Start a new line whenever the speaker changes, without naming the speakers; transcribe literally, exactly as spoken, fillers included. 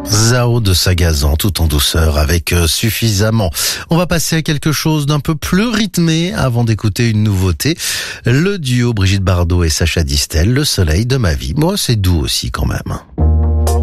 Zao de Sagazan, tout en douceur avec euh, Suffisamment. On va passer à quelque chose d'un peu plus rythmé avant d'écouter une nouveauté. Le duo Brigitte Bardot et Sacha Distel, Le soleil de ma vie. Moi, c'est doux aussi quand même.